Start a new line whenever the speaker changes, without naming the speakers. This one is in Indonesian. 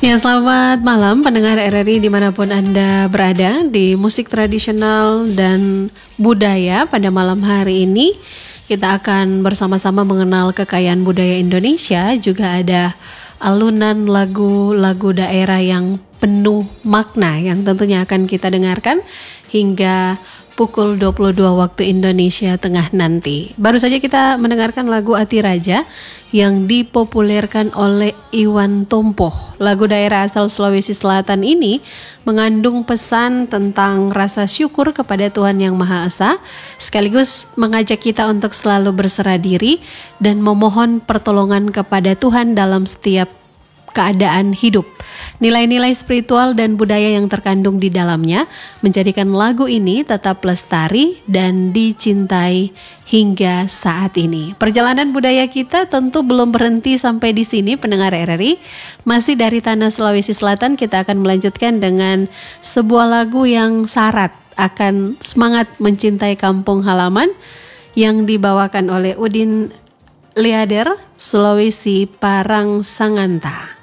Ya, selamat malam pendengar RRI dimanapun Anda berada. Di musik tradisional dan budaya pada malam hari ini kita akan bersama-sama mengenal kekayaan budaya Indonesia. Juga ada alunan lagu-lagu daerah yang penuh makna yang tentunya akan kita dengarkan hingga pukul 22 waktu Indonesia Tengah nanti. Baru saja kita mendengarkan lagu Ati Raja yang dipopulerkan oleh Iwan Tompoh. Lagu daerah asal Sulawesi Selatan ini mengandung pesan tentang rasa syukur kepada Tuhan Yang Maha Esa, sekaligus mengajak kita untuk selalu berserah diri dan memohon pertolongan kepada Tuhan dalam setiap keadaan hidup. Nilai-nilai spiritual dan budaya yang terkandung di dalamnya menjadikan lagu ini tetap lestari dan dicintai hingga saat ini. Perjalanan budaya kita tentu belum berhenti sampai di sini pendengar RRI. Masih dari tanah Sulawesi Selatan kita akan melanjutkan dengan sebuah lagu yang syarat akan semangat mencintai kampung halaman yang dibawakan oleh Udin Liader, Sulawesi Parang Sanganta.